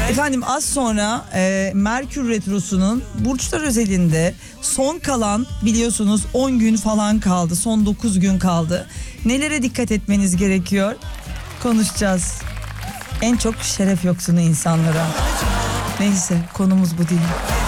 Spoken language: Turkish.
Efendim az sonra Merkür Retrosu'nun burçlar özelinde son kalan, biliyorsunuz 10 gün falan kaldı. Son 9 gün kaldı. Nelere dikkat etmeniz gerekiyor? Konuşacağız. En çok şeref yoksunu insanlara. Neyse, konumuz bu değil.